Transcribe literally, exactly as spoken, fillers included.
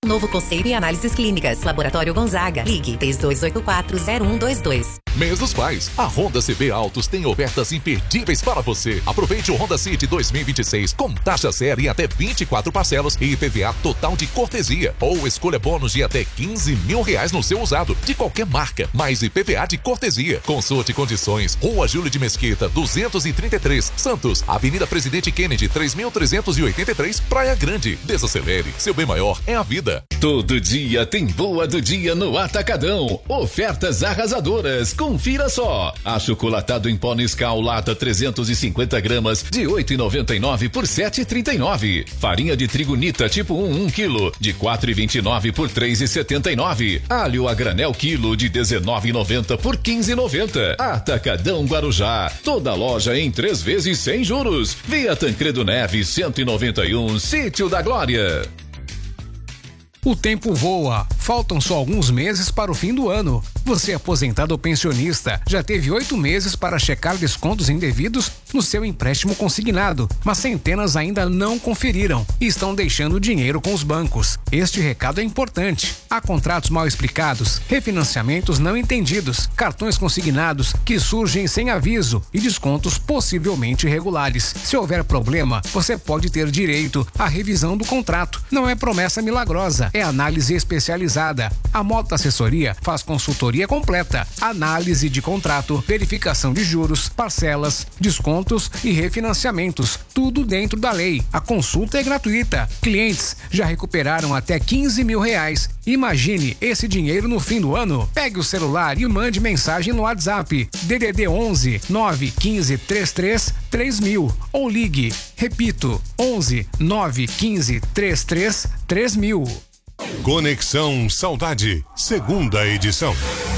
Novo Conceito e Análises Clínicas. Laboratório Gonzaga. Ligue três dois oito quatro, zero um dois dois. Mês dos Pais. A Honda C B Autos tem ofertas imperdíveis para você. Aproveite o Honda City dois mil e vinte e seis com taxa zero em até vinte e quatro parcelas e I P V A total de cortesia. Ou escolha bônus de até quinze mil reais no seu usado, de qualquer marca, mais I P V A de cortesia. Consulte condições. Rua Júlio de Mesquita, duzentos e trinta e três, Santos. Avenida Presidente Kennedy, três mil trezentos e oitenta e três, Praia Grande. Desacelere. Seu bem maior é a vida. Todo dia tem boa do dia no Atacadão. Ofertas arrasadoras. Confira só. Achocolatado em pó Nescau lata trezentos e cinquenta gramas de oito reais e noventa e nove por sete reais e trinta e nove. Farinha de trigo Nita tipo um, um quilo de quatro reais e vinte e nove por três reais e setenta e nove. Alho a granel quilo de dezenove reais e noventa por quinze reais e noventa. Atacadão Guarujá. Toda loja em três vezes sem juros. Via Tancredo Neves cento e noventa e um, Sítio da Glória. O tempo voa, faltam só alguns meses para o fim do ano. Você, aposentado ou pensionista, já teve oito meses para checar descontos indevidos no seu empréstimo consignado, mas centenas ainda não conferiram e estão deixando dinheiro com os bancos. Este recado é importante. Há contratos mal explicados, refinanciamentos não entendidos, cartões consignados que surgem sem aviso e descontos possivelmente irregulares. Se houver problema, você pode ter direito à revisão do contrato. Não é promessa milagrosa. É análise especializada. A Mota Assessoria faz consultoria completa, análise de contrato, verificação de juros, parcelas, descontos e refinanciamentos, tudo dentro da lei. A consulta é gratuita. Clientes já recuperaram até quinze mil reais. Imagine esse dinheiro no fim do ano. Pegue o celular e mande mensagem no WhatsApp D D D onze nove quinze trinta e três três mil ou ligue, repito, onze nove quinze trinta e três três mil. Conexão Saudade, segunda edição.